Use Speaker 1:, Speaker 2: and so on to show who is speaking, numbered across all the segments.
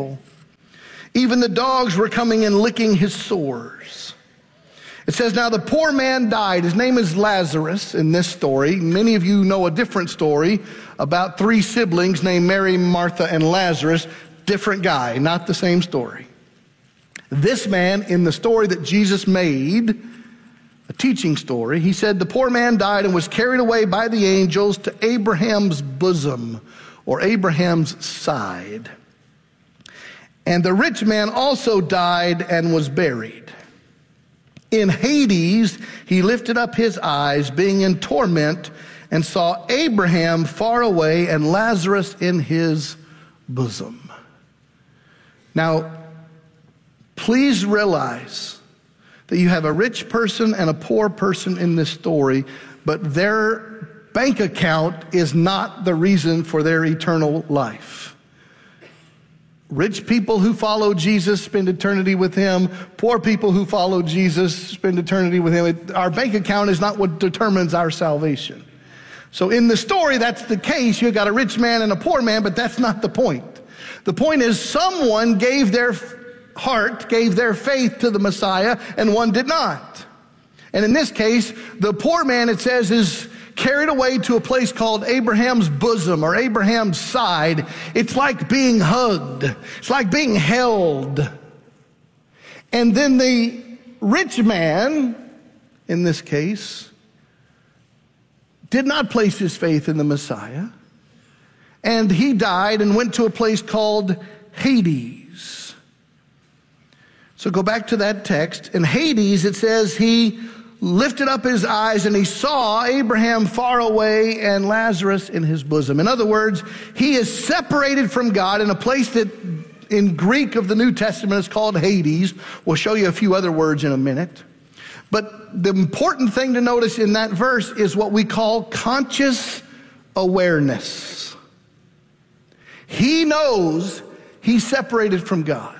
Speaker 1: people. Even the dogs were coming and licking his sores. It says, now the poor man died. His name is Lazarus in this story. Many of you know a different story about 3 siblings named Mary, Martha, and Lazarus. Different guy, not the same story. This man, in the story that Jesus made, a teaching story, he said, the poor man died and was carried away by the angels to Abraham's bosom, or Abraham's side. And the rich man also died and was buried. In Hades, he lifted up his eyes, being in torment, and saw Abraham far away and Lazarus in his bosom. Now, please realize that you have a rich person and a poor person in this story, but their bank account is not the reason for their eternal life. Rich people who follow Jesus spend eternity with him. Poor people who follow Jesus spend eternity with him. Our bank account is not what determines our salvation. So in the story, that's the case. You've got a rich man and a poor man, but that's not the point. The point is someone gave their heart, gave their faith to the Messiah, and one did not. And in this case, the poor man, it says, is carried away to a place called Abraham's bosom or Abraham's side. It's like being hugged. It's like being held. And then the rich man, in this case, did not place his faith in the Messiah. And he died and went to a place called Hades. So go back to that text. In Hades, it says he lifted up his eyes and he saw Abraham far away and Lazarus in his bosom. In other words, he is separated from God in a place that in Greek of the New Testament is called Hades. We'll show you a few other words in a minute. But the important thing to notice in that verse is what we call conscious awareness. He knows he's separated from God.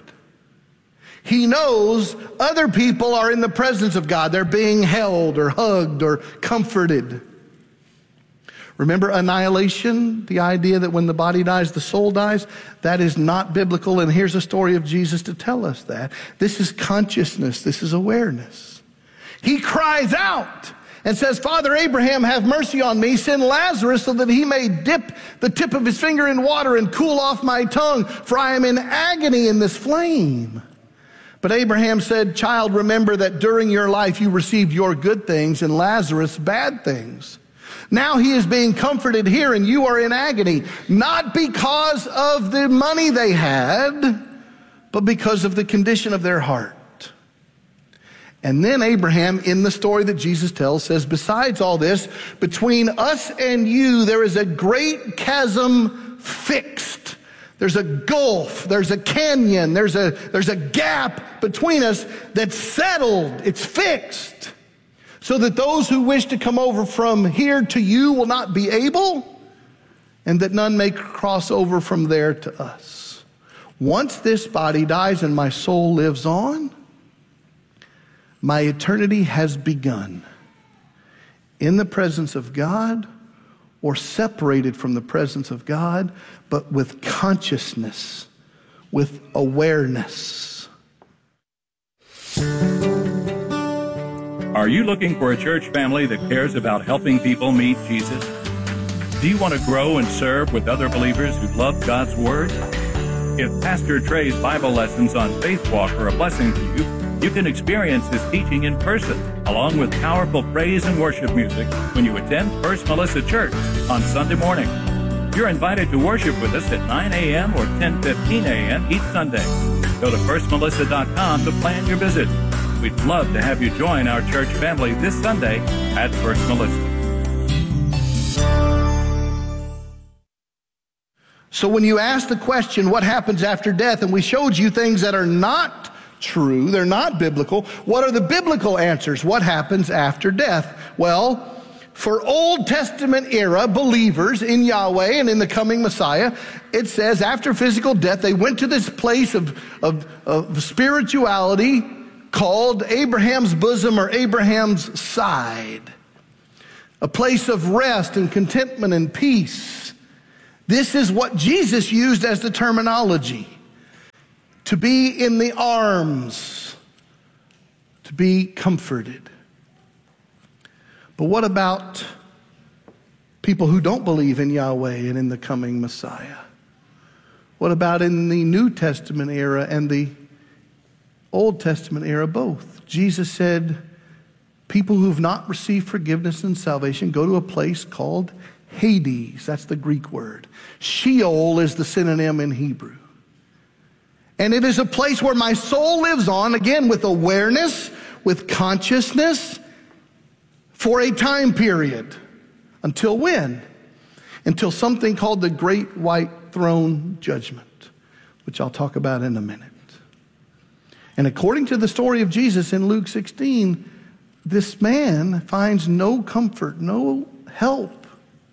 Speaker 1: He knows other people are in the presence of God. They're being held or hugged or comforted. Remember annihilation, the idea that when the body dies, the soul dies? That is not biblical, and here's a story of Jesus to tell us that. This is consciousness. This is awareness. He cries out and says, Father Abraham, have mercy on me. Send Lazarus so that he may dip the tip of his finger in water and cool off my tongue, for I am in agony in this flame. But Abraham said, child, remember that during your life you received your good things and Lazarus bad things. Now he is being comforted here and you are in agony, not because of the money they had, but because of the condition of their heart. And then Abraham, in the story that Jesus tells, says, besides all this, between us and you, there is a great chasm fixed. There's a gulf, there's a canyon, there's a gap between us that's settled, it's fixed. So that those who wish to come over from here to you will not be able, and that none may cross over from there to us. Once this body dies and my soul lives on, my eternity has begun in the presence of God or separated from the presence of God, but with consciousness, with awareness.
Speaker 2: Are you looking for a church family that cares about helping people meet Jesus? Do you want to grow and serve with other believers who love God's Word? If Pastor Trey's Bible lessons on Faith Walk are a blessing to you, you can experience his teaching in person, along with powerful praise and worship music when you attend First Melissa Church on Sunday morning. You're invited to worship with us at 9 a.m. or 10:15 a.m. each Sunday. Go to firstmelissa.com to plan your visit. We'd love to have you join our church family this Sunday at First Melissa.
Speaker 1: So when you ask the question, what happens after death, and we showed you things that are not true, they're not biblical, what are the biblical answers? What happens after death? Well, for Old Testament era believers in Yahweh and in the coming Messiah, it says after physical death, they went to this place of spirituality called Abraham's bosom or Abraham's side, a place of rest and contentment and peace. This is what Jesus used as the terminology. to be in the arms, to be comforted. But what about people who don't believe in Yahweh and in the coming Messiah? What about in the New Testament era and the Old Testament era, both? Jesus said, people who have not received forgiveness and salvation go to a place called Hades. That's the Greek word. Sheol is the synonym in Hebrew. And it is a place where my soul lives on, again, with awareness, with consciousness, for a time period. Until when? Until something called the Great White Throne Judgment, which I'll talk about in a minute. And according to the story of Jesus in Luke 16, this man finds no comfort, no help.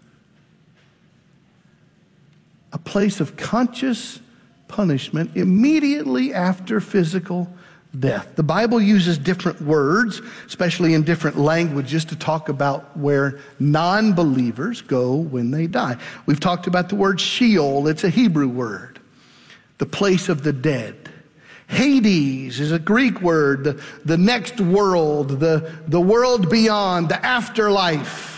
Speaker 1: A place of conscious punishment immediately after physical death. The Bible uses different words, especially in different languages, to talk about where non-believers go when they die. We've talked about the word Sheol. It's a Hebrew word, the place of the dead. Hades is a Greek word, the next world, the world beyond, the afterlife.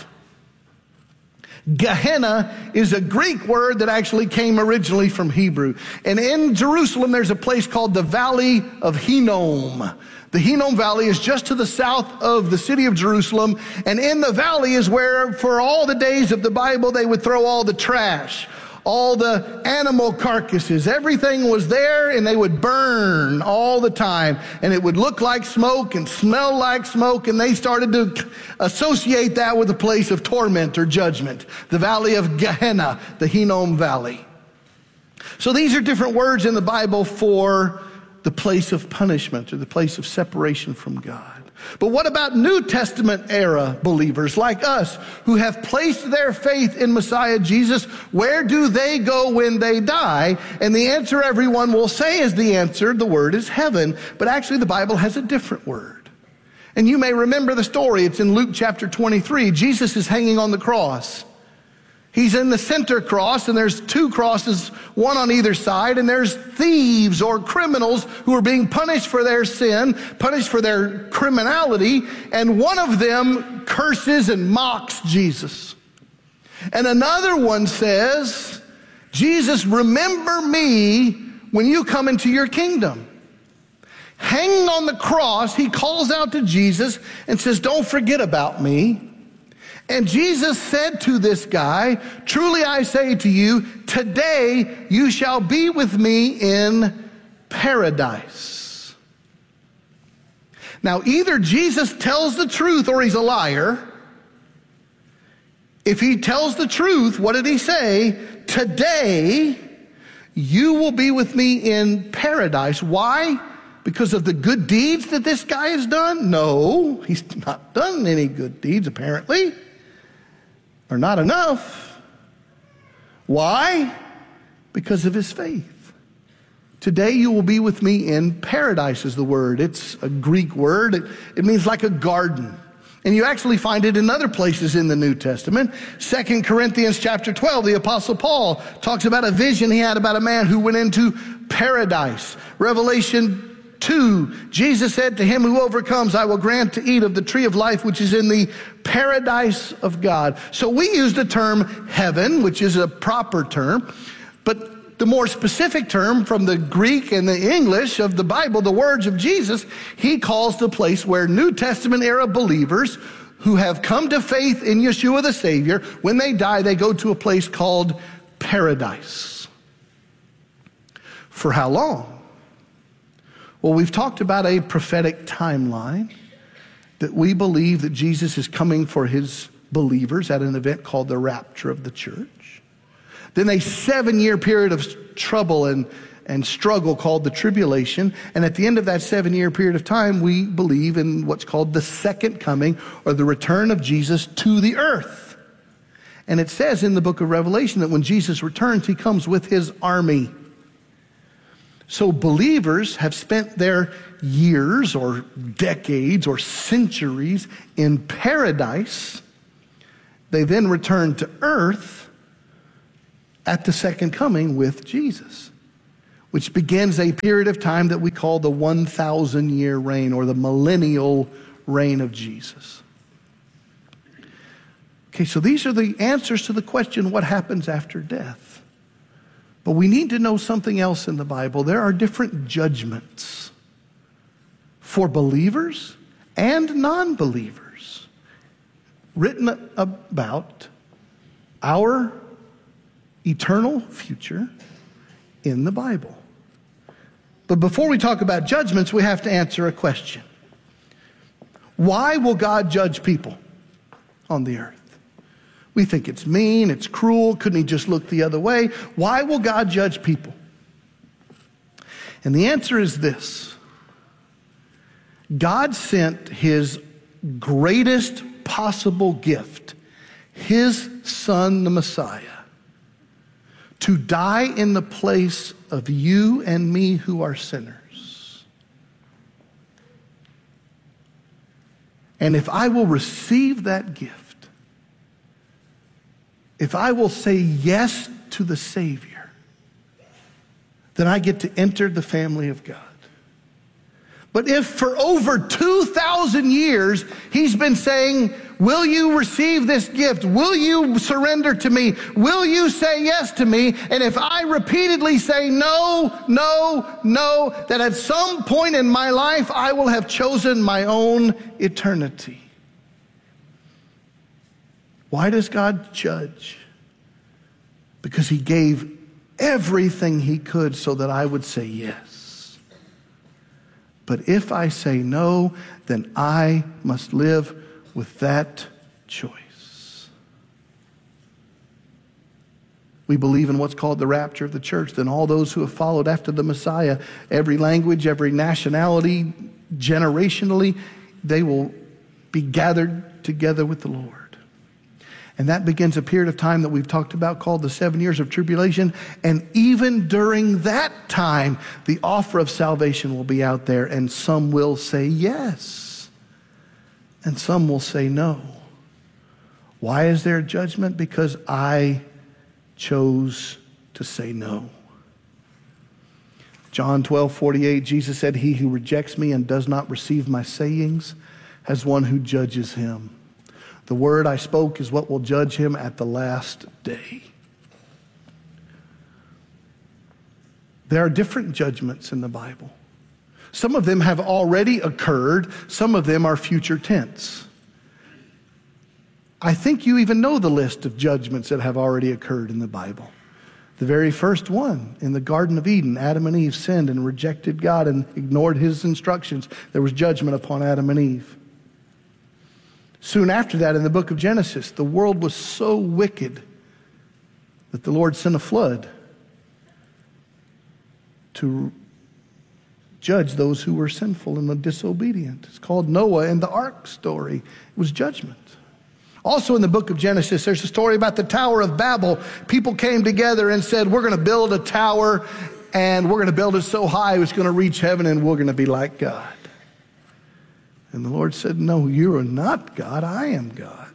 Speaker 1: Gehenna is a Greek word that actually came originally from Hebrew. And in Jerusalem, there's a place called the Valley of Hinnom. The Hinnom Valley is just to the south of the city of Jerusalem. And in the valley is where, for all the days of the Bible, they would throw all the trash, all the animal carcasses. Everything was there, and they would burn all the time. And it would look like smoke and smell like smoke, and they started to associate that with a place of torment or judgment. The Valley of Gehenna, the Hinnom Valley. So these are different words in the Bible for the place of punishment or the place of separation from God. But what about New Testament era believers like us who have placed their faith in Messiah Jesus? Where do they go when they die? And the answer everyone will say is the word is heaven. But actually the Bible has a different word. And you may remember the story. It's in Luke chapter 23. Jesus is hanging on the cross. He's in the center cross, and there's two crosses, one on either side, and there's thieves or criminals who are being punished for their sin, punished for their criminality, and one of them curses and mocks Jesus. And another one says, Jesus, remember me when you come into your kingdom. Hanging on the cross, he calls out to Jesus and says, don't forget about me. And Jesus said to this guy, truly I say to you, today you shall be with me in paradise. Now, either Jesus tells the truth or he's a liar. If he tells the truth, what did he say? Today you will be with me in paradise. Why? Because of the good deeds that this guy has done? No, he's not done any good deeds apparently. Or not enough. Why? Because of his faith. Today you will be with me in paradise is the word. It's a Greek word. It means like a garden. And you actually find it in other places in the New Testament. 2 Corinthians chapter 12, the Apostle Paul talks about a vision he had about a man who went into paradise. Revelation 2, Jesus said, to him who overcomes, I will grant to eat of the tree of life, which is in the paradise of God. So we use the term heaven, which is a proper term, but the more specific term from the Greek and the English of the Bible, the words of Jesus, he calls the place where New Testament era believers who have come to faith in Yeshua the Savior, when they die, they go to a place called paradise. For how long? Well, we've talked about a prophetic timeline that we believe that Jesus is coming for his believers at an event called the rapture of the church. Then a 7-year period of trouble and struggle called the tribulation. And at the end of that 7-year period of time, we believe in what's called the second coming or the return of Jesus to the earth. And it says in the book of Revelation that when Jesus returns, he comes with his army. So believers have spent their years or decades or centuries in paradise. They then return to earth at the second coming with Jesus. which begins a period of time that we call the 1,000-year reign or the millennial reign of Jesus. Okay, so these are the answers to the question, what happens after death? But we need to know something else in the Bible. There are different judgments for believers and non-believers written about our eternal future in the Bible. But before we talk about judgments, we have to answer a question. Why will God judge people on the earth? We think it's mean, it's cruel, couldn't he just look the other way? Why will God judge people? And the answer is this. God sent his greatest possible gift, his Son, the Messiah, to die in the place of you and me who are sinners. And if I will receive that gift, if I will say yes to the Savior, then I get to enter the family of God. But if for over 2,000 years he's been saying, will you receive this gift? Will you surrender to me? Will you say yes to me? And if I repeatedly say no, no, no, that at some point in my life I will have chosen my own eternity. Why does God judge? Because he gave everything he could so that I would say yes. But if I say no, then I must live with that choice. We believe in what's called the rapture of the church. Then all those who have followed after the Messiah, every language, every nationality, generationally, they will be gathered together with the Lord. And that begins a period of time that we've talked about called the 7 years of tribulation. And even during that time, the offer of salvation will be out there, and some will say yes, and some will say no. Why is there judgment? Because I chose to say no. John 12:48, Jesus said, he who rejects me and does not receive my sayings has one who judges him. The word I spoke is what will judge him at the last day. There are different judgments in the Bible. Some of them have already occurred. Some of them are future tense. I think you even know the list of judgments that have already occurred in the Bible. The very first one, in the Garden of Eden, Adam and Eve sinned and rejected God and ignored his instructions. There was judgment upon Adam and Eve. Soon after that, in the book of Genesis, the world was so wicked that the Lord sent a flood to judge those who were sinful and disobedient. It's called Noah and the ark story. It was judgment. Also in the book of Genesis, there's a story about the Tower of Babel. People came together and said, we're going to build a tower, and we're going to build it so high it's going to reach heaven, and we're going to be like God. And the Lord said, no, you are not God. I am God.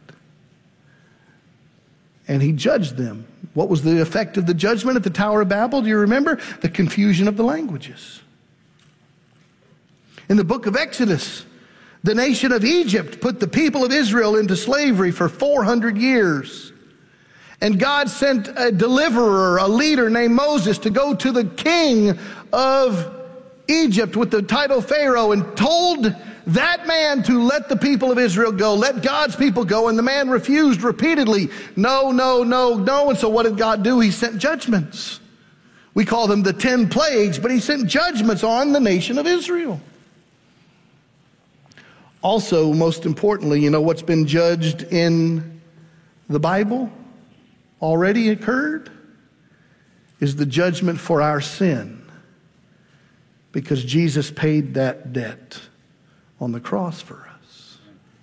Speaker 1: And he judged them. What was the effect of the judgment at the Tower of Babel? Do you remember? The confusion of the languages. In the book of Exodus, the nation of Egypt put the people of Israel into slavery for 400 years. And God sent a deliverer, a leader named Moses, to go to the king of Egypt with the title Pharaoh and told that man to let the people of Israel go, let God's people go. And the man refused repeatedly. No, no, no, no. And so what did God do? He sent judgments. We call them the 10 plagues, but he sent judgments on the nation of Israel. Also, most importantly, you know what's been judged in the Bible already occurred? Is the judgment for our sin. Because Jesus paid that debt on the cross for us.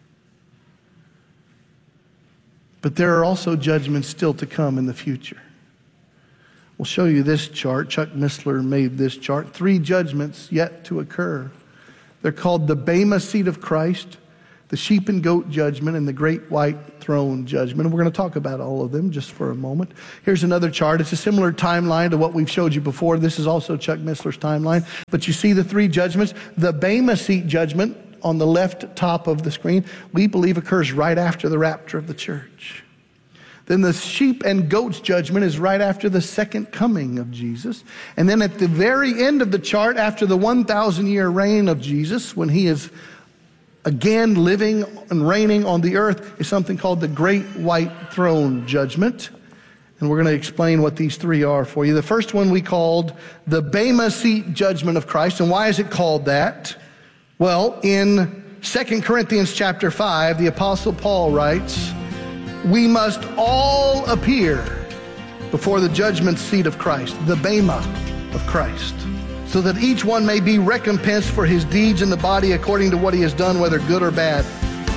Speaker 1: But there are also judgments still to come in the future. We'll show you this chart. Chuck Missler made this chart. 3 judgments yet to occur. They're called the Bema seat of Christ, the sheep and goat judgment, and the great white throne judgment. And we're going to talk about all of them just for a moment. Here's another chart. It's a similar timeline to what we've showed you before. This is also Chuck Missler's timeline. But you see the three judgments. The Bema seat judgment on the left top of the screen, we believe occurs right after the rapture of the church. Then the sheep and goats judgment is right after the second coming of Jesus. And then at the very end of the chart, after the 1,000-year reign of Jesus, when he is again living and reigning on the earth, is something called the Great White Throne Judgment. And we're going to explain what these three are for you. The first one we called the Bema Seat Judgment of Christ. And why is it called that? Well, in 2 Corinthians chapter 5, the Apostle Paul writes, we must all appear before the judgment seat of Christ, the Bema of Christ, so that each one may be recompensed for his deeds in the body according to what he has done, whether good or bad.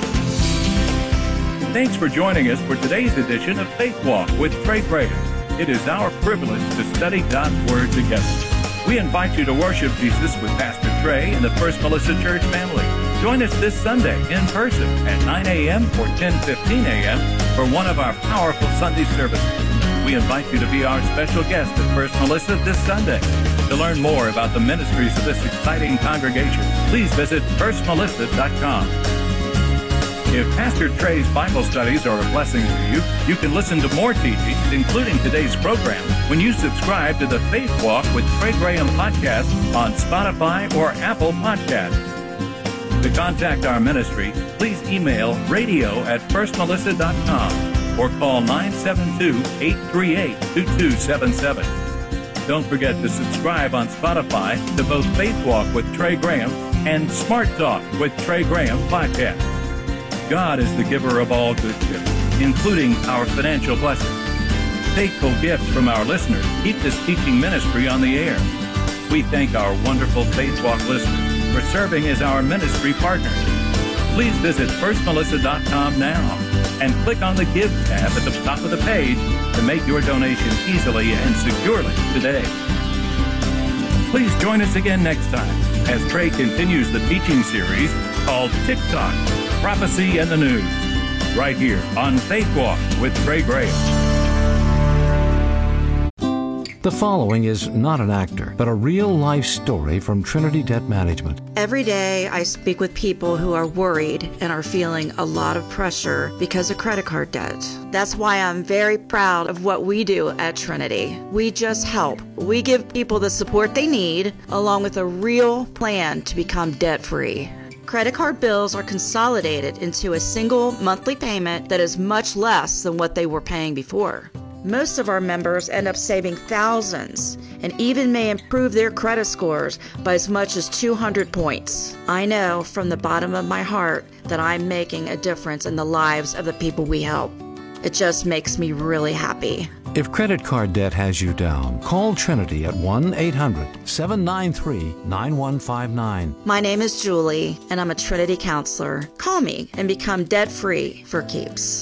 Speaker 2: Thanks for joining us for today's edition of Faith Walk with Trey Graham. It is our privilege to study God's Word together. We invite you to worship Jesus with Pastor Trey and the First Melissa Church family. Join us this Sunday in person at 9 a.m. or 10:15 a.m. for one of our powerful Sunday services. We invite you to be our special guest at First Melissa this Sunday. To learn more about the ministries of this exciting congregation, please visit firstmelissa.com. If Pastor Trey's Bible studies are a blessing to you, you can listen to more teachings, including today's program, when you subscribe to the Faith Walk with Trey Graham podcast on Spotify or Apple Podcasts. To contact our ministry, please email radio@firstmelissa.com or call 972-838-2277. Don't forget to subscribe on Spotify to both Faith Walk with Trey Graham and Smart Talk with Trey Graham podcast. God is the giver of all good gifts, including our financial blessings. Faithful gifts from our listeners keep this teaching ministry on the air. We thank our wonderful Faith Walk listeners for serving as our ministry partners. Please visit firstmelissa.com now and click on the Give tab at the top of the page to make your donation easily and securely today. Please join us again next time as Trey continues the teaching series called TikTok, Prophecy and the News, right here on Faith Walk with Trey Graham.
Speaker 3: The following is not an actor, but a real-life story from Trinity Debt Management.
Speaker 4: Every day I speak with people who are worried and are feeling a lot of pressure because of credit card debt. That's why I'm very proud of what we do at Trinity. We just help. We give people the support they need, along with a real plan to become debt-free. Credit card bills are consolidated into a single monthly payment that is much less than what they were paying before. Most of our members end up saving thousands and even may improve their credit scores by as much as 200 points. I know from the bottom of my heart that I'm making a difference in the lives of the people we help. It just makes me really happy.
Speaker 3: If credit card debt has you down, call Trinity at 1-800-793-9159.
Speaker 4: My name is Julie, and I'm a Trinity counselor. Call me and become debt-free for keeps.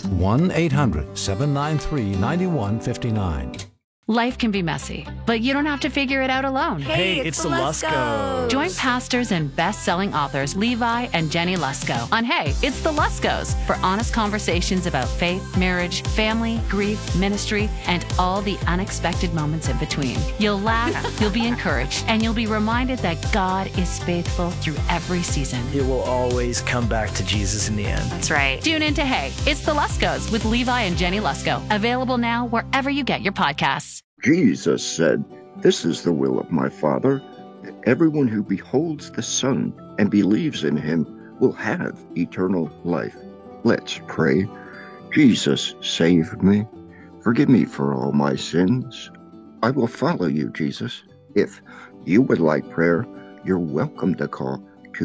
Speaker 3: 1-800-793-9159.
Speaker 5: Life can be messy, but you don't have to figure it out alone.
Speaker 6: Hey, it's the Luskos.
Speaker 5: Join pastors and best-selling authors Levi and Jenny Lusko on Hey, It's the Luskos for honest conversations about faith, marriage, family, grief, ministry, and all the unexpected moments in between. You'll laugh, you'll be encouraged, and you'll be reminded that God is faithful through every season.
Speaker 6: It will always come back to Jesus in the end.
Speaker 5: That's right. Tune into Hey, It's the Luskos with Levi and Jenny Lusko. Available now wherever you get your podcasts.
Speaker 7: Jesus said, "This is the will of my Father, that everyone who beholds the Son and believes in him will have eternal life." Let's pray. Jesus, save me. Forgive me for all my sins. I will follow you, Jesus. If you would like prayer, you're welcome to call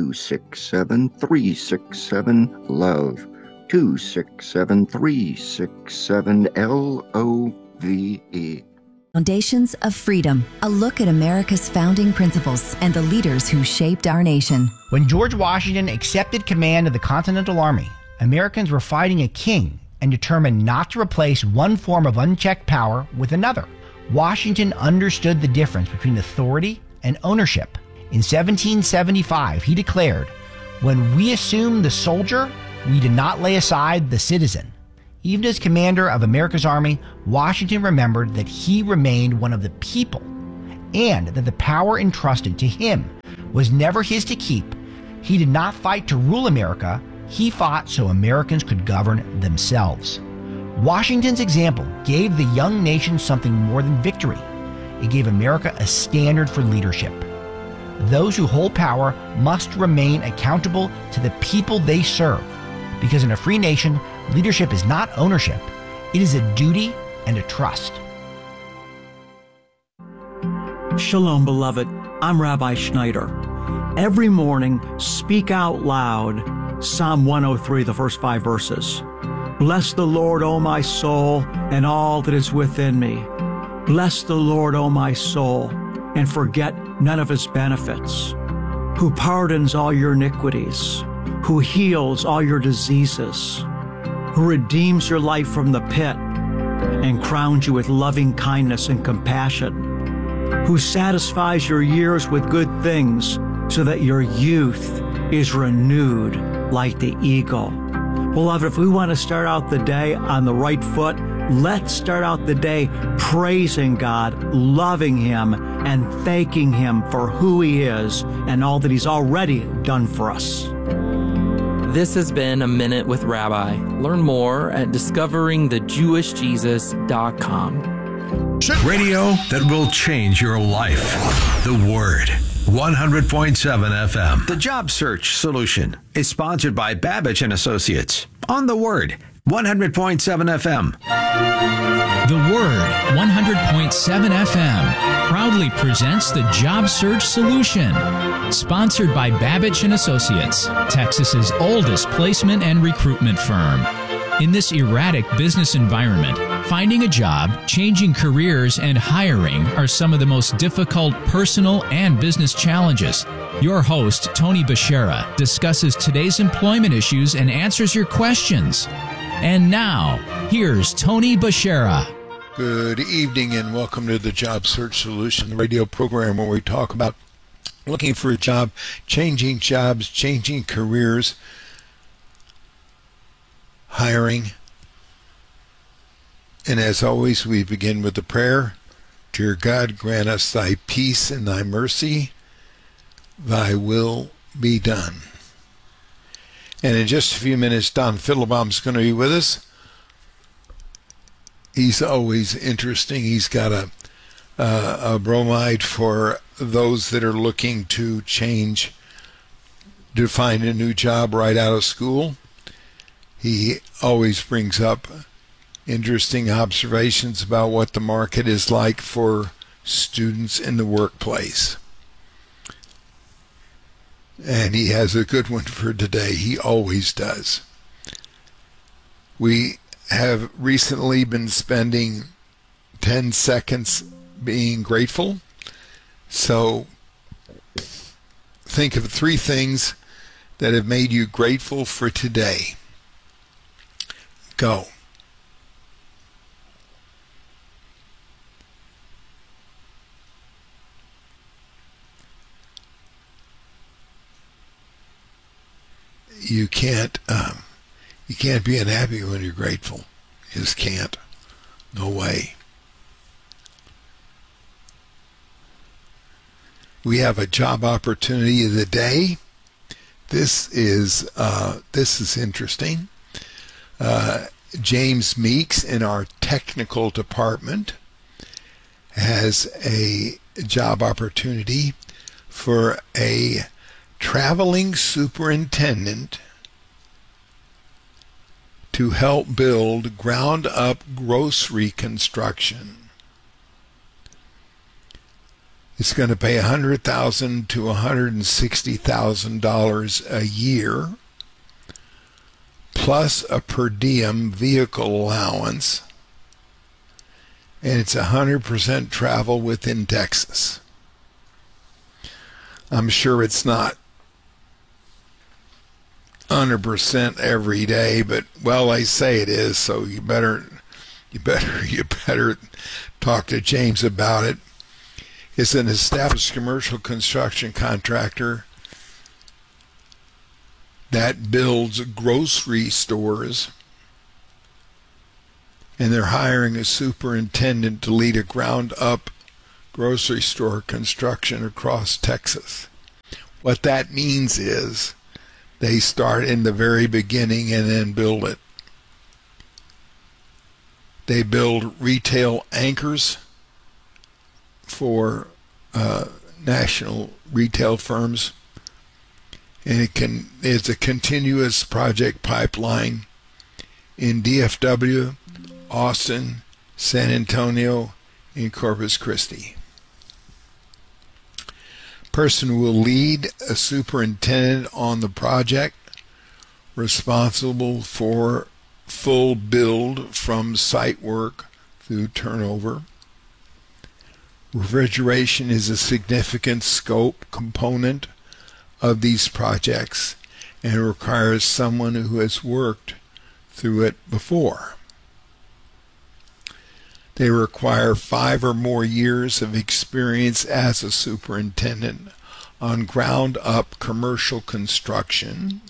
Speaker 7: 267-367-LOVE, 267-367-LOVE.
Speaker 8: Foundations of Freedom, a look at America's founding principles and the leaders who shaped our nation.
Speaker 9: When George Washington accepted command of the Continental Army, Americans were fighting a king and determined not to replace one form of unchecked power with another. Washington understood the difference between authority and ownership. In 1775, he declared, "When we assume the soldier, We did not lay aside the citizen. Even as commander of America's Army, Washington remembered that he remained one of the people and that the power entrusted to him was never his to keep. He did not fight to rule America. He fought so Americans could govern themselves. Washington's example gave the young nation something more than victory. It gave America a standard for leadership. Those who hold power must remain accountable to the people they serve, because in a free nation, leadership is not ownership. It is a duty and a trust.
Speaker 10: Shalom, beloved. I'm Rabbi Schneider. Every morning, speak out loud Psalm 103, the first 5 verses. Bless the Lord, O my soul, and all that is within me. Bless the Lord, O my soul, and forget none of his benefits. Who pardons all your iniquities, who heals all your diseases, who redeems your life from the pit and crowns you with loving kindness and compassion, who satisfies your years with good things so that your youth is renewed like the eagle. Beloved, if we want to start out the day on the right foot, let's start out the day praising God, loving him, and thanking him for who he is and all that he's already done for us.
Speaker 11: This has been A Minute with Rabbi. Learn more at discoveringthejewishjesus.com.
Speaker 12: Radio that will change your life. The Word. 100.7 FM.
Speaker 13: The Job Search Solution is sponsored by Babbage and Associates on The Word. 100.7 FM.
Speaker 14: The Word, 100.7 FM, proudly presents the Job Search Solution, sponsored by Babbage and Associates, Texas's oldest placement and recruitment firm. In this erratic business environment, finding a job, changing careers, and hiring are some of the most difficult personal and business challenges. Your host, Tony Bashara, discusses today's employment issues and answers your questions. And now, here's Tony Bashara.
Speaker 15: Good evening and welcome to the Job Search Solution, the radio program where we talk about looking for a job, changing jobs, changing careers, hiring. And as always, we begin with a prayer. Dear God, grant us thy peace and thy mercy. Thy will be done. And in just a few minutes, Don Fiddlebaum's going to be with us. He's always interesting. He's got a bromide for those that are looking to change, to find a new job right out of school. He always brings up interesting observations about what the market is like for students in the workplace. And he has a good one for today. He always does. We have recently been spending 10 seconds being grateful. So think of 3 things that have made you grateful for today. Go. You can't be unhappy when you're grateful. You just can't. No way. We have a job opportunity of the day. This is interesting. James Meeks in our technical department has a job opportunity for a traveling superintendent to help build ground-up grocery construction. It's going to pay $100,000 to $160,000 a year, plus a per diem vehicle allowance, and it's 100% travel within Texas. I'm sure it's not 100% every day, but well, they say it is, so you better talk to James about it. It's an established commercial construction contractor that builds grocery stores, and they're hiring a superintendent to lead a ground-up grocery store construction across Texas. What that means is they start in the very beginning and then build it. They build retail anchors for national retail firms, and it's a continuous project pipeline in DFW, Austin, San Antonio, and Corpus Christi. Person will lead a superintendent on the project, responsible for full build from site work through turnover. Refrigeration is a significant scope component of these projects and requires someone who has worked through it before. They require 5 or more years of experience as a superintendent on ground-up commercial construction.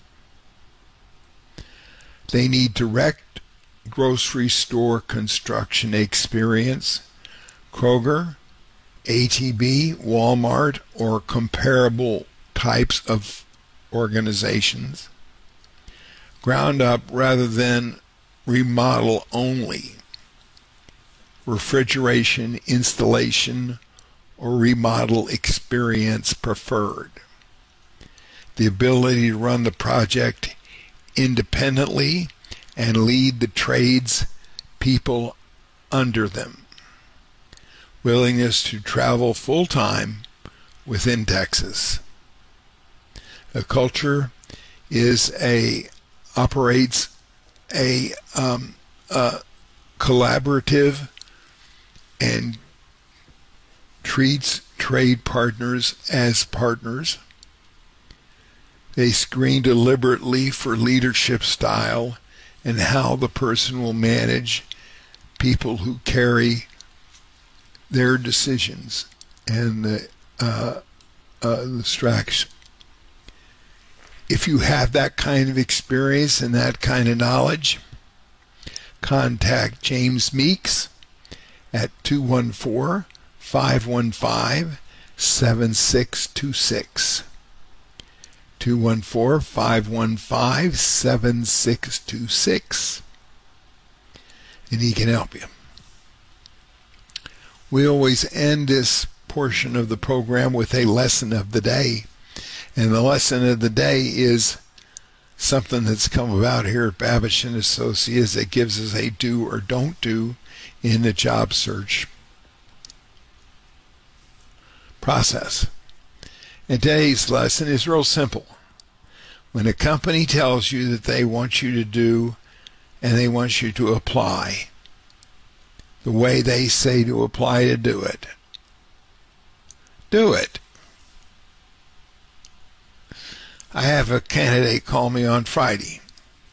Speaker 15: They need direct grocery store construction experience, Kroger, H-E-B, Walmart, or comparable types of organizations. Ground up rather than remodel only. Refrigeration, installation, or remodel experience preferred. The ability to run the project independently and lead the trades people under them. Willingness to travel full-time within Texas. A culture operates a collaborative and treats trade partners as partners. They screen deliberately for leadership style and how the person will manage people who carry their decisions and the distraction. If you have that kind of experience and that kind of knowledge, contact James Meeks at 214-515-7626. 214-515-7626. And he can help you. We always end this portion of the program with a lesson of the day. And the lesson of the day is something that's come about here at Babich and Associates that gives us a do or don't do in the job search process. And today's lesson is real simple. When a company tells you that they want you to do and they want you to apply the way they say to apply to do it, do it. I have a candidate call me on Friday.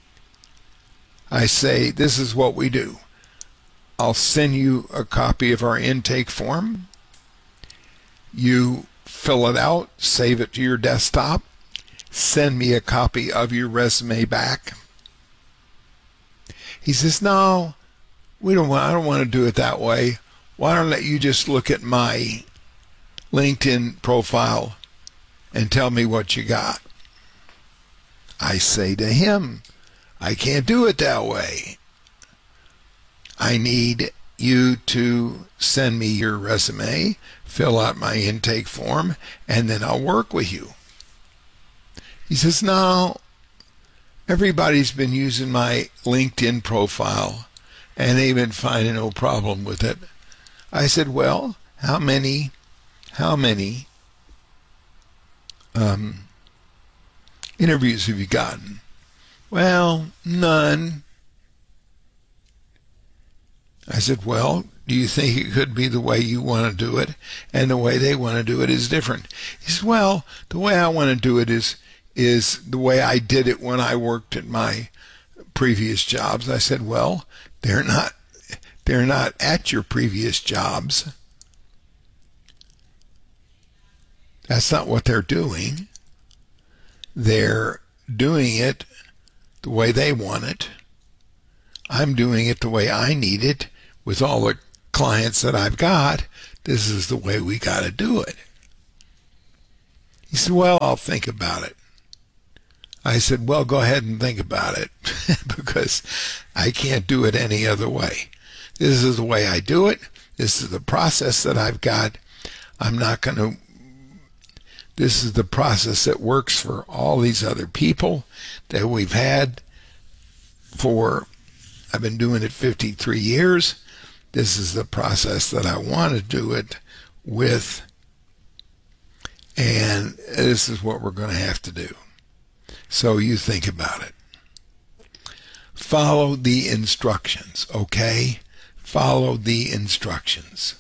Speaker 15: I say, this is what we do. I'll send you a copy of our intake form. You fill it out, save it to your desktop, send me a copy of your resume back. He says, no, I don't want to do it that way. Why don't you just look at my LinkedIn profile and tell me what you got? I say to him, I can't do it that way. I need you to send me your resume, fill out my intake form, and then I'll work with you. He says, no, everybody's been using my LinkedIn profile, and they've been finding no problem with it. I said, well, how many interviews have you gotten? Well, none. I said, well, do you think it could be the way you want to do it and the way they want to do it is different? He said, well, the way I want to do it is the way I did it when I worked at my previous jobs. I said, well, they're not at your previous jobs. That's not what they're doing. They're doing it the way they want it. I'm doing it the way I need it with all the clients that I've got. This is the way we got to do it. He said, well, I'll think about it. I said, well, go ahead and think about it because I can't do it any other way. This is the way I do it. This is the process that I've got. This is the process that works for all these other people that we've had I've been doing it 53 years. This is the process that I want to do it with. And this is what we're going to have to do. So you think about it. Follow the instructions, okay? Follow the instructions.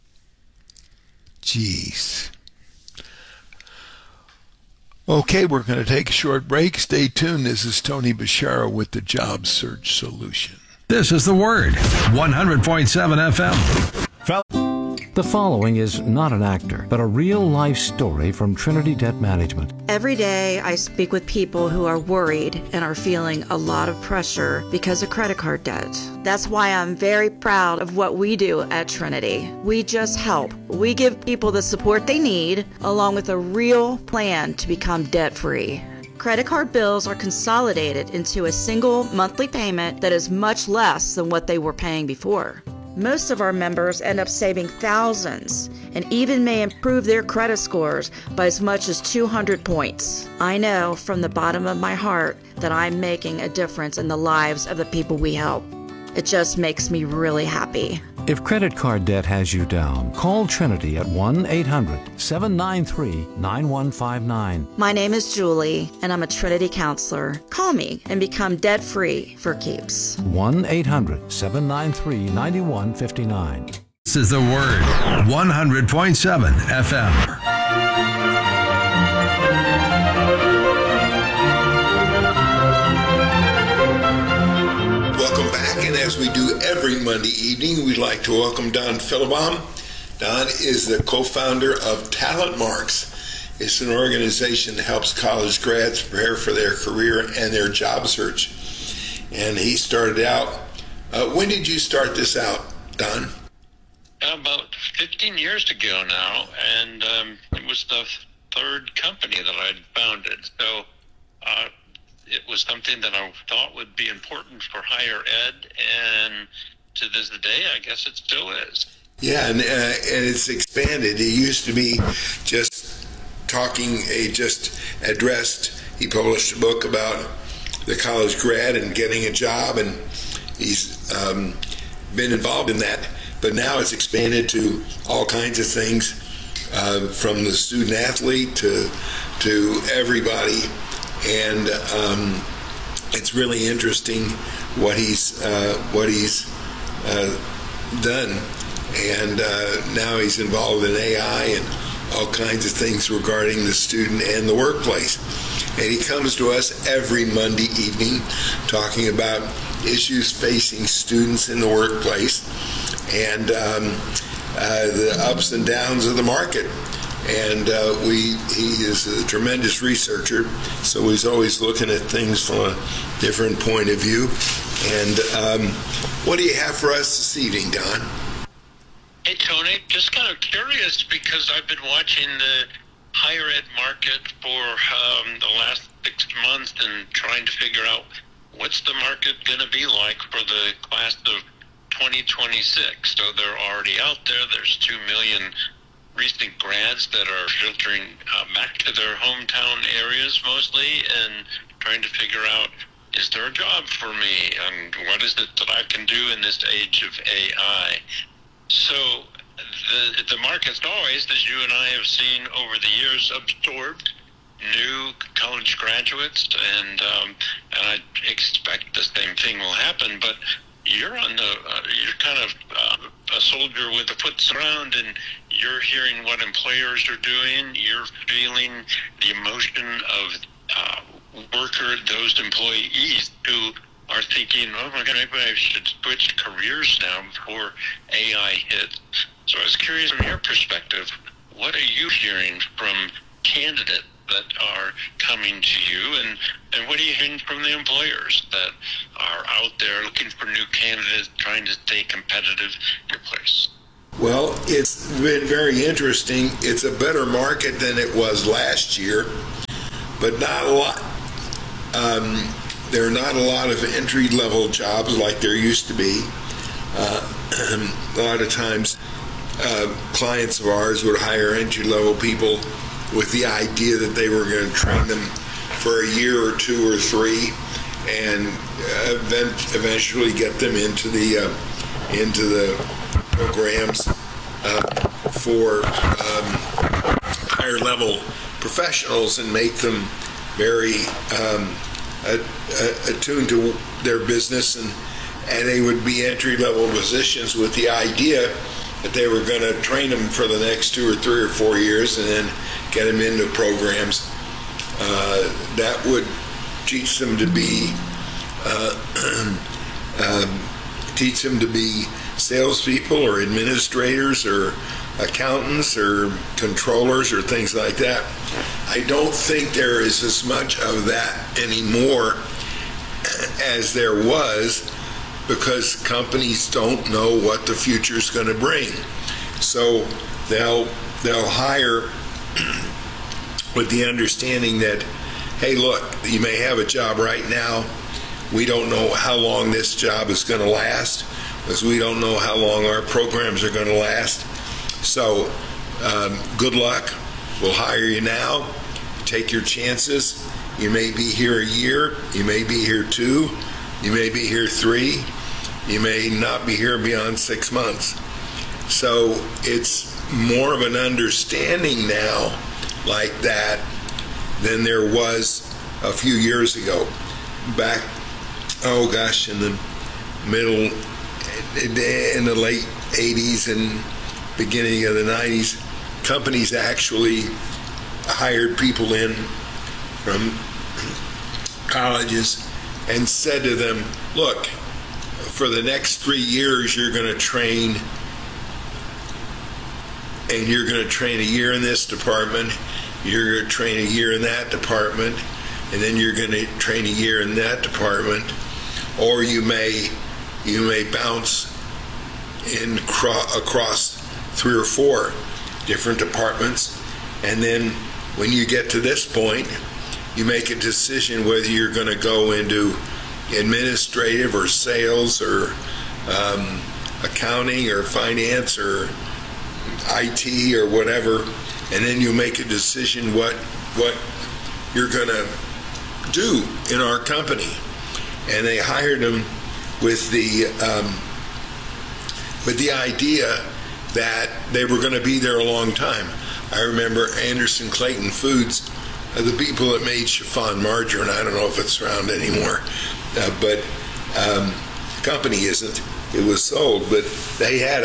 Speaker 15: Jeez. Okay, we're going to take a short break. Stay tuned. This is Tony Bashara with the Job Search Solution.
Speaker 12: This is The Word, 100.7 FM.
Speaker 3: The following is not an actor, but a real-life story from Trinity Debt Management.
Speaker 4: Every day I speak with people who are worried and are feeling a lot of pressure because of credit card debt. That's why I'm very proud of what we do at Trinity. We just help. We give people the support they need, along with a real plan to become debt-free. Credit card bills are consolidated into a single monthly payment that is much less than what they were paying before. Most of our members end up saving thousands and even may improve their credit scores by as much as 200 points. I know from the bottom of my heart that I'm making a difference in the lives of the people we help. It just makes me really happy.
Speaker 3: If credit card debt has you down, call Trinity at 1-800-793-9159.
Speaker 4: My name is Julie, and I'm a Trinity counselor. Call me and become debt-free for keeps.
Speaker 3: 1-800-793-9159.
Speaker 12: This is The Word, 100.7 FM.
Speaker 15: Welcome back, and as we do every Monday evening, we'd like to welcome Don Philobaum. Don is the co-founder of Talent Marks. It's an organization that helps college grads prepare for their career and their job search. And he started out, when did you start this out, Don?
Speaker 16: About 15 years ago now, and it was the third company that I'd founded. So it was something that I thought would be important for higher ed, and to this day, I guess it still is.
Speaker 15: Yeah, and it's expanded. It used to be just talking, just addressed. He published a book about the college grad and getting a job, and he's been involved in that. But now it's expanded to all kinds of things, from the student athlete to everybody. And it's really interesting what he's done. And now he's involved in AI and all kinds of things regarding the student and the workplace. And he comes to us every Monday evening talking about issues facing students in the workplace and the ups and downs of the market. And he is a tremendous researcher, so he's always looking at things from a different point of view. And what do you have for us this evening, Don?
Speaker 16: Hey, Tony, just kind of curious because I've been watching the higher ed market for the last 6 months and trying to figure out what's the market going to be like for the class of 2026. So they're already out there. There's 2 million recent grads that are filtering back to their hometown areas mostly and trying to figure out, is there a job for me? And what is it that I can do in this age of AI? So the market's always, as you and I have seen over the years, absorbed new college graduates, and I expect the same thing will happen. But you're on the you're kind of a soldier with a foot around, and you're hearing what employers are doing. You're feeling the emotion of those employees who are thinking, oh my God, maybe I should switch careers now before AI hits. So I was curious from your perspective, what are you hearing from candidates that are coming to you, and what are you hearing from the employers that are out there looking for new candidates, trying to stay competitive in your place?
Speaker 15: Well, it's been very interesting. It's a better market than it was last year, but not a lot. There are not a lot of entry-level jobs like there used to be. A lot of times, clients of ours would hire entry-level people with the idea that they were going to train them for a year or two or three, and eventually get them into the programs for higher level professionals and make them very attuned to their business, and they would be entry level positions with the idea that they were going to train them for the next 2 or 3 or 4 years and then get them into programs that would teach them to be salespeople or administrators or accountants or controllers or things like that. I don't think there is as much of that anymore as there was, because companies don't know what the future is going to bring. So they'll hire with the understanding that, hey, look, you may have a job right now. We don't know how long this job is going to last, because we don't know how long our programs are going to last. So good luck. We'll hire you now. Take your chances. You may be here a year. You may be here 2. You may be here 3. You may not be here beyond 6 months. So it's more of an understanding now like that than there was a few years ago. Back, in the in the late 80s and beginning of the 90s, companies actually hired people in from colleges and said to them, look, for the next 3 years you're going to train, and you're going to train a year in this department, you're going to train a year in that department, and then you're going to train a year in that department, or you may bounce in across 3 or 4 different departments, and then when you get to this point, you make a decision whether you're going to go into administrative or sales or accounting or finance or IT or whatever, and then you make a decision what you're going to do in our company. And they hired him with the idea that they were going to be there a long time. I remember Anderson Clayton Foods, the people that made chiffon margarine. I don't know if it's around anymore, but the company isn't. It was sold, but they had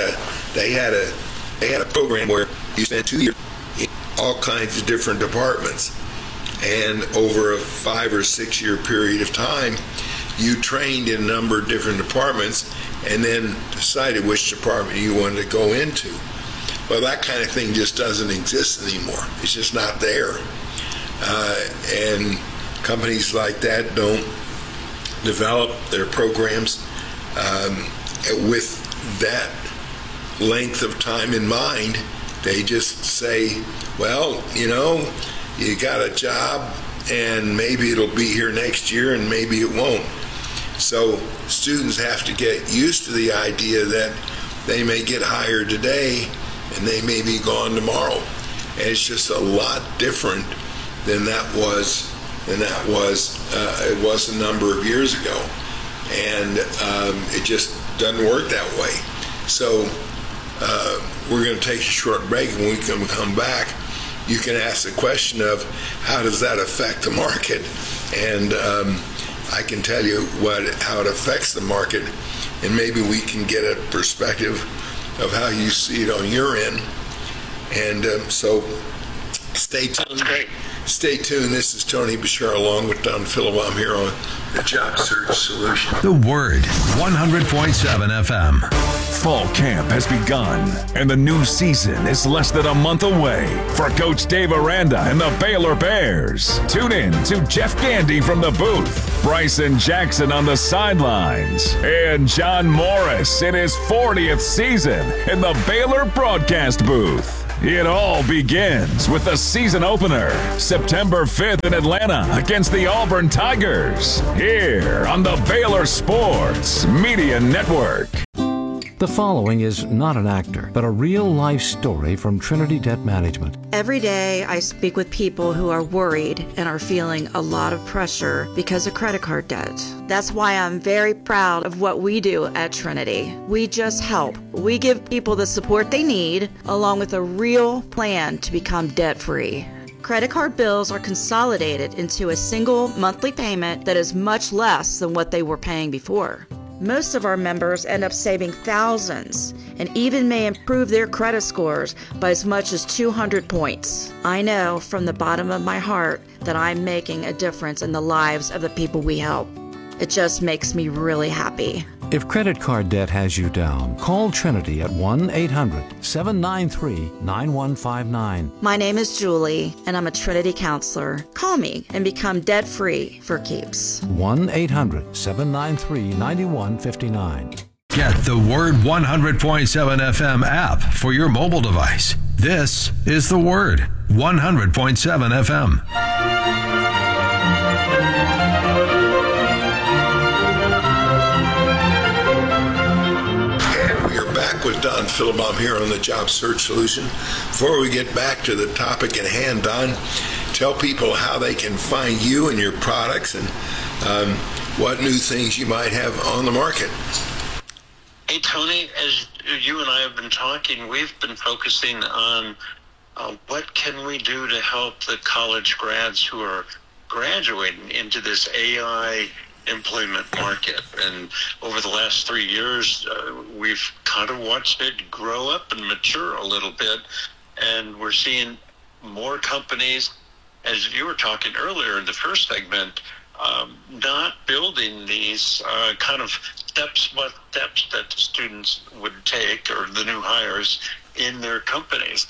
Speaker 15: a program where you spent 2 years in all kinds of different departments, and over a 5 or 6 year period of time, you trained in a number of different departments, and then decided which department you wanted to go into. Well, that kind of thing just doesn't exist anymore. It's just not there. And companies like that don't develop their programs with that length of time in mind. They just say, well, you got a job, and maybe it'll be here next year, and maybe it won't. So students have to get used to the idea that they may get hired today, and they may be gone tomorrow. And it's just a lot different than it was a number of years ago. And it just doesn't work that way. So we're going to take a short break, and when we come back, you can ask the question of how does that affect the market? And I can tell you how it affects the market, and maybe we can get a perspective of how you see it on your end. And so stay tuned.
Speaker 16: Great.
Speaker 15: Stay tuned. This is Tony Bashar along with Don Philibom here on the Job Search Solution.
Speaker 12: The Word, 100.7 FM.
Speaker 17: Fall camp has begun, and the new season is less than a month away. For Coach Dave Aranda and the Baylor Bears, tune in to Jeff Gandy from the booth, Bryson Jackson on the sidelines, and John Morris in his 40th season in the Baylor broadcast booth. It all begins with the season opener, September 5th in Atlanta against the Auburn Tigers, here on the Baylor Sports Media Network.
Speaker 3: The following is not an actor, but a real-life story from Trinity Debt Management.
Speaker 4: Every day I speak with people who are worried and are feeling a lot of pressure because of credit card debt. That's why I'm very proud of what we do at Trinity. We just help. We give people the support they need, along with a real plan to become debt-free. Credit card bills are consolidated into a single monthly payment that is much less than what they were paying before. Most of our members end up saving thousands and even may improve their credit scores by as much as 200 points. I know from the bottom of my heart that I'm making a difference in the lives of the people we help. It just makes me really happy.
Speaker 3: If credit card debt has you down, call Trinity at 1-800-793-9159.
Speaker 4: My name is Julie, and I'm a Trinity counselor. Call me and become debt-free for keeps.
Speaker 3: 1-800-793-9159.
Speaker 12: Get the Word 100.7 FM app for your mobile device. This is the Word 100.7 FM.
Speaker 15: With Don Philibom here on the Job Search Solution. Before we get back to the topic at hand, Don, tell people how they can find you and your products and what new things you might have on the market.
Speaker 16: Hey, Tony, as you and I have been talking, we've been focusing on what can we do to help the college grads who are graduating into this AI employment market. And over the last 3 years, we've kind of watched it grow up and mature a little bit, and we're seeing more companies, as you were talking earlier in the first segment, not building these kind of steps that the students would take, or the new hires, in their companies.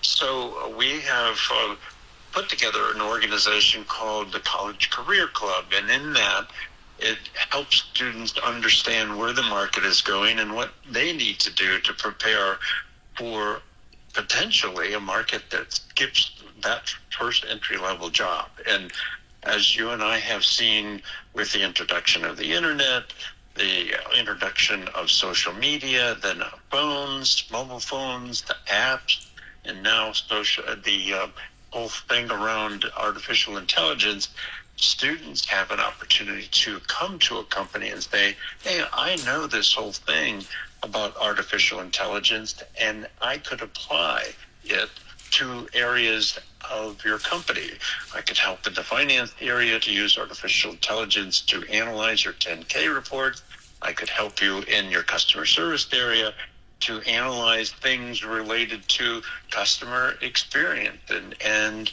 Speaker 16: So we have put together an organization called the College Career Club, and in that, it helps students understand where the market is going and what they need to do to prepare for potentially a market that gives that first entry-level job. And as you and I have seen with the introduction of the internet, the introduction of social media, then phones, mobile phones, the apps, and now the whole thing around artificial intelligence, students have an opportunity to come to a company and say, hey, I know this whole thing about artificial intelligence, and I could apply it to areas of your company. I could help in the finance area to use artificial intelligence to analyze your 10K reports. I could help you in your customer service area to analyze things related to customer experience and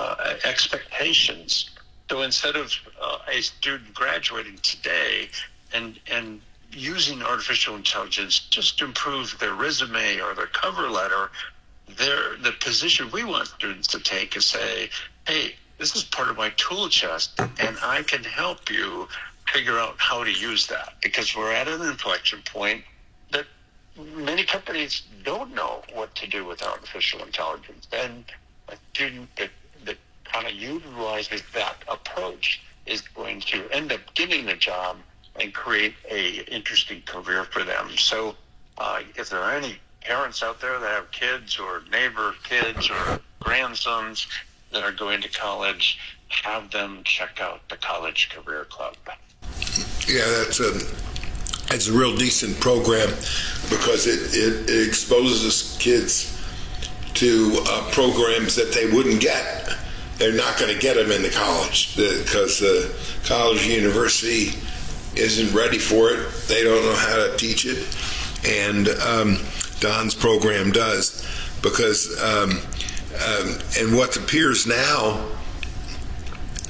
Speaker 16: expectations. So instead of a student graduating today and using artificial intelligence just to improve their resume or their cover letter, the position we want students to take is say, hey, this is part of my tool chest, and I can help you figure out how to use that, because we're at an inflection point that many companies don't know what to do with artificial intelligence. And a student that kind of utilizes that approach is going to end up getting a job and create a interesting career for them. So if there are any parents out there that have kids or neighbor kids or grandsons that are going to college, have them check out the College Career Club.
Speaker 15: Yeah, that's a real decent program because it exposes kids to programs that they wouldn't get. They're not going to get them in the college because the college university isn't ready for it. They don't know how to teach it. And Don's program does, because and what appears now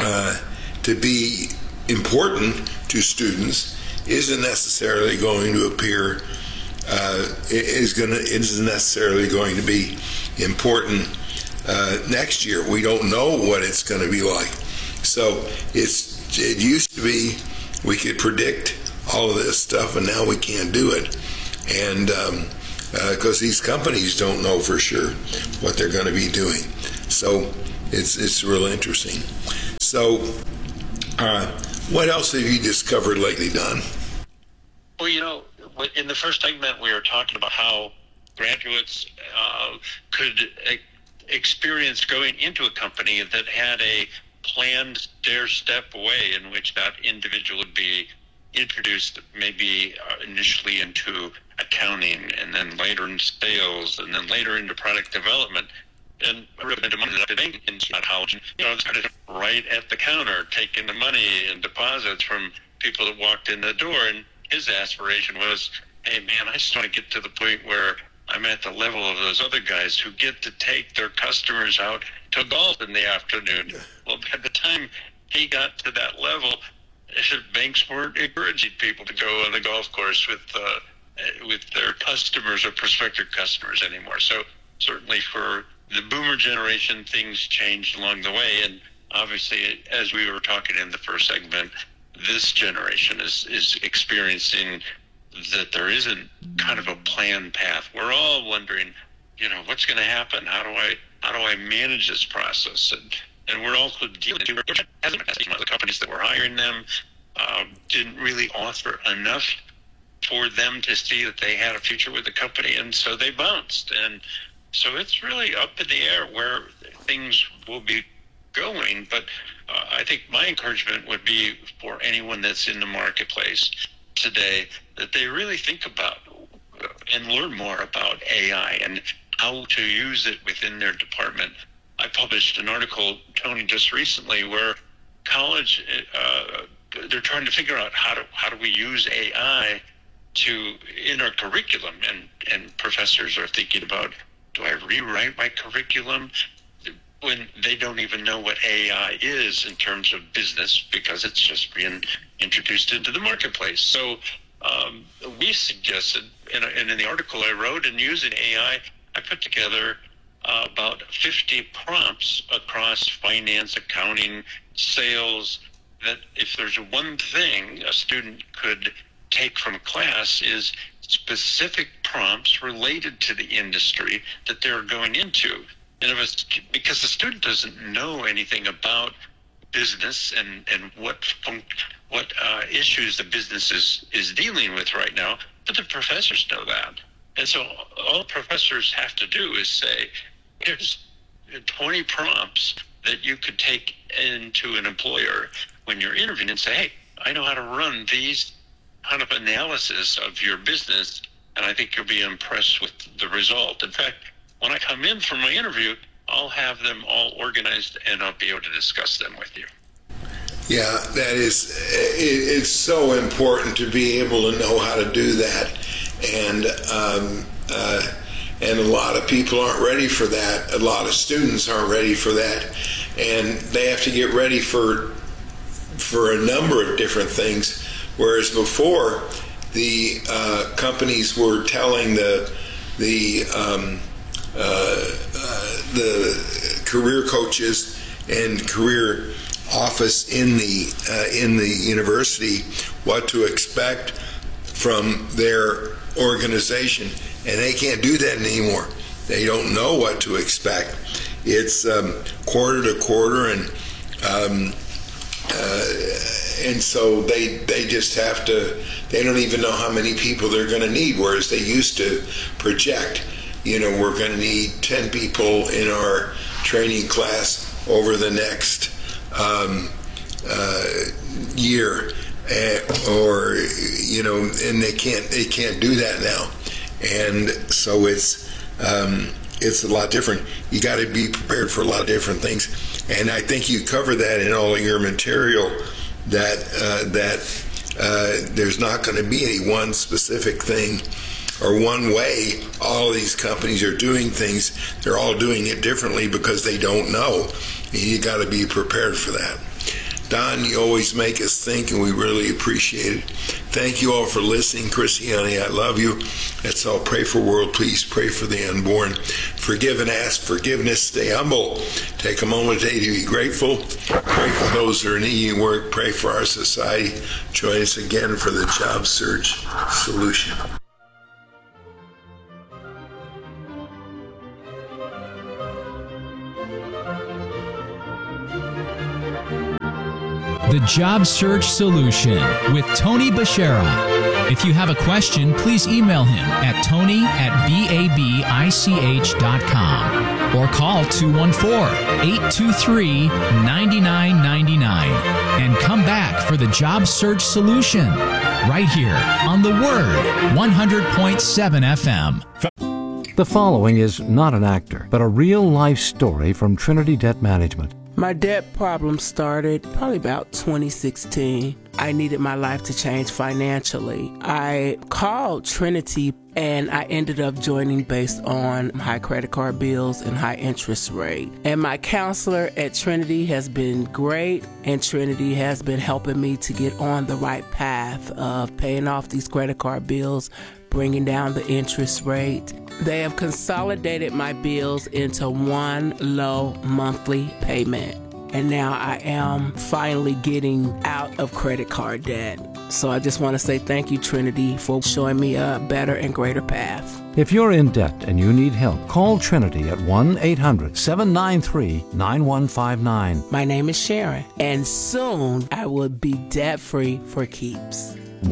Speaker 15: to be important to students isn't necessarily going to appear isn't necessarily going to be important next year. We don't know what it's going to be like. So it used to be we could predict all of this stuff, and now we can't do it. And because these companies don't know for sure what they're going to be doing. So it's real interesting. So what else have you discovered lately, Don?
Speaker 16: Well, in the first segment, we were talking about how graduates could experience going into a company that had a planned stair-step way in which that individual would be introduced maybe initially into accounting, and then later in sales, and then later into product development, and right at the counter, taking the money and deposits from people that walked in the door. And his aspiration was, hey man, I just want to get to the point where I'm at the level of those other guys who get to take their customers out to golf in the afternoon. Well, by the time he got to that level, banks weren't encouraging people to go on the golf course with their customers or prospective customers anymore. So certainly for the boomer generation, things changed along the way. And obviously, as we were talking in the first segment, this generation is experiencing that there isn't kind of a planned path. We're all wondering, what's going to happen? How do I manage this process? And we're also dealing with the companies that were hiring them didn't really offer enough for them to see that they had a future with the company, and so they bounced. And so it's really up in the air where things will be going. But I think my encouragement would be for anyone that's in the marketplace today that they really think about and learn more about AI and how to use it within their department. I published an article, Tony, just recently where college, they're trying to figure out how do we use AI in our curriculum, and professors are thinking about, do I rewrite my curriculum when they don't even know what AI is in terms of business because it's just being introduced into the marketplace. So we suggested, and in the article I wrote, and using AI, I put together about 50 prompts across finance, accounting, sales, that if there's one thing a student could take from a class is specific prompts related to the industry that they're going into. And because the student doesn't know anything about business and what issues the business is dealing with right now, but the professors know that. And so all professors have to do is say, here's 20 prompts that you could take into an employer when you're interviewing and say, hey, I know how to run these kind of analysis of your business, and I think you'll be impressed with the result. In fact, when I come in for my interview, I'll have them all organized and I'll be able to discuss them with you.
Speaker 15: Yeah, it's so important to be able to know how to do that. And a lot of people aren't ready for that. A lot of students aren't ready for that. And they have to get ready for a number of different things. Whereas before, the companies were telling the career coaches and career office in the university what to expect from their organization, and they can't do that anymore. They don't know what to expect. It's quarter to quarter, and so they just have to. They don't even know how many people they're going to need, whereas they used to project. We're going to need 10 people in our training class over the next year, and they can't do that now, and so it's a lot different. You got to be prepared for a lot of different things, and I think you cover that in all of your material. That there's not going to be any one specific thing or one way all of these companies are doing things. They're all doing it differently because they don't know. You got to be prepared for that. Don, you always make us think, and we really appreciate it. Thank you all for listening. Chrissy, honey, I love you. Let's all pray for world peace. Pray for the unborn. Forgive and ask forgiveness. Stay humble. Take a moment today to be grateful. Pray for those who are needing work. Pray for our society. Join us again for the Job Search Solution.
Speaker 14: The Job Search Solution with Tony Bashara. If you have a question, please email him at tony@babich.com or call 214-823-9999 and come back for the Job Search Solution right here on The Word 100.7 FM.
Speaker 3: The following is not an actor, but a real-life story from Trinity Debt Management.
Speaker 18: My debt problem started probably about 2016. I needed my life to change financially. I called Trinity and I ended up joining based on high credit card bills and high interest rate. And my counselor at Trinity has been great, and Trinity has been helping me to get on the right path of paying off these credit card bills, bringing down the interest rate. They have consolidated my bills into one low monthly payment. And now I am finally getting out of credit card debt. So I just want to say thank you, Trinity, for showing me a better and greater path.
Speaker 3: If you're in debt and you need help, call Trinity at 1-800-793-9159.
Speaker 18: My name is Sharon, and soon I will be debt-free for keeps.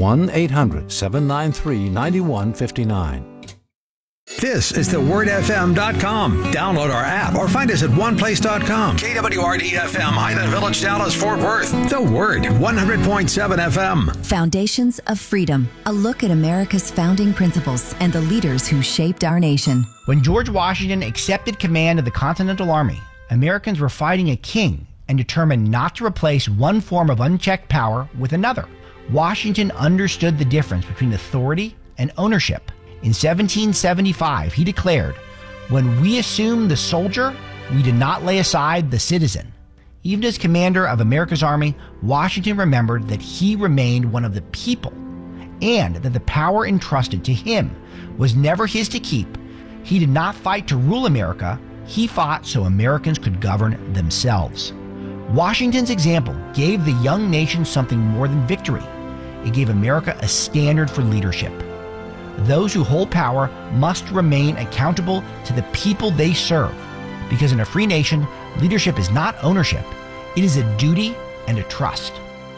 Speaker 3: 1-800-793-9159.
Speaker 13: This is thewordfm.com. Download our app or find us at oneplace.com. KWRD-FM, Highland Village, Dallas, Fort Worth. The Word, 100.7 FM.
Speaker 8: Foundations of Freedom, a look at America's founding principles and the leaders who shaped our nation.
Speaker 9: When George Washington accepted command of the Continental Army, Americans were fighting a king and determined not to replace one form of unchecked power with another. Washington understood the difference between authority and ownership. In 1775, he declared, "When we assumed the soldier, we did not lay aside the citizen." Even as commander of America's army, Washington remembered that he remained one of the people and that the power entrusted to him was never his to keep. He did not fight to rule America. He fought so Americans could govern themselves. Washington's example gave the young nation something more than victory. It gave America a standard for leadership. Those who hold power must remain accountable to the people they serve, because in a free nation, leadership is not ownership. It is a duty and a trust.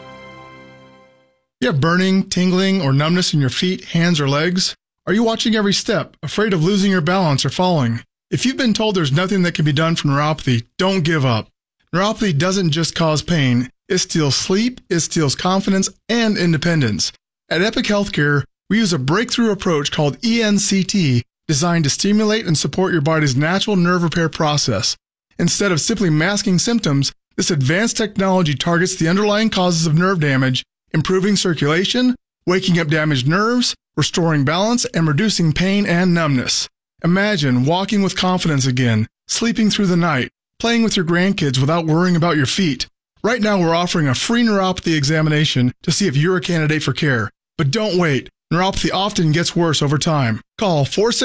Speaker 19: You have burning, tingling, or numbness in your feet, hands, or legs? Are you watching every step, afraid of losing your balance or falling? If you've been told there's nothing that can be done for neuropathy, don't give up. Neuropathy doesn't just cause pain. It steals sleep, it steals confidence, and independence. At Epic Healthcare, we use a breakthrough approach called ENCT, designed to stimulate and support your body's natural nerve repair process. Instead of simply masking symptoms, this advanced technology targets the underlying causes of nerve damage, improving circulation, waking up damaged nerves, restoring balance, and reducing pain and numbness. Imagine walking with confidence again, sleeping through the night, playing with your grandkids without worrying about your feet. Right now, we're offering a free neuropathy examination to see if you're a candidate for care. But don't wait. Neuropathy often gets worse over time. Call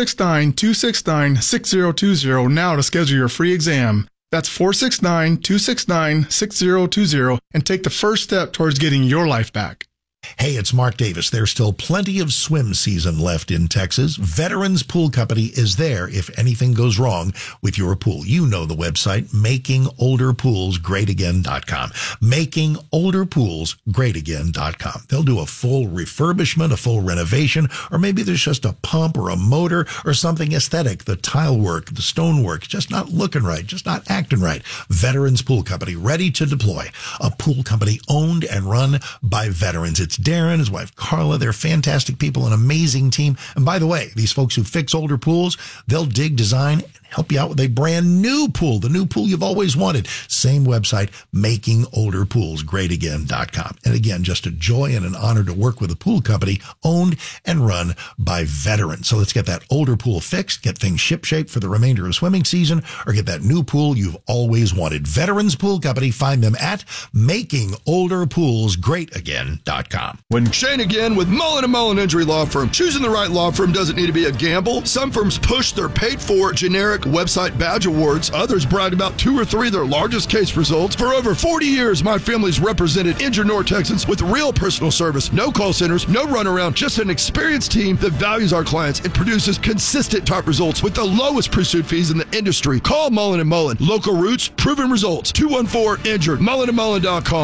Speaker 19: 469-269-6020 now to schedule your free exam. That's 469-269-6020 and take the first step towards getting your life back.
Speaker 20: Hey, it's Mark Davis. There's still plenty of swim season left in Texas. Veterans Pool Company is there if anything goes wrong with your pool. You know the website, makingolderpoolsgreatagain.com. Makingolderpoolsgreatagain.com. They'll do a full refurbishment, a full renovation, or maybe there's just a pump or a motor or something aesthetic. The tile work, the stone work, just not looking right, just not acting right. Veterans Pool Company, ready to deploy. A pool company owned and run by veterans. It's Darren, his wife Carla. They're fantastic people, an amazing team. And by the way, these folks who fix older pools, they'll dig, design, and help you out with a brand new pool, the new pool you've always wanted. Same website, makingolderpoolsgreatagain.com. And again, just a joy and an honor to work with a pool company owned and run by veterans. So let's get that older pool fixed, get things shipshape for the remainder of swimming season, or get that new pool you've always wanted. Veterans Pool Company, find them at makingolderpoolsgreatagain.com.
Speaker 21: When Shane again with Mullen & Mullen Injury Law Firm. Choosing the right law firm doesn't need to be a gamble. Some firms push their paid-for generic website badge awards. Others brag about 2 or 3 of their largest case results. For over 40 years, my family's represented injured North Texans with real personal service. No call centers, no runaround, just an experienced team that values our clients and produces consistent top results with the lowest pursuit fees in the industry. Call Mullen & Mullen. Local roots, proven results. 214-INJURED. MullenandMullen.com.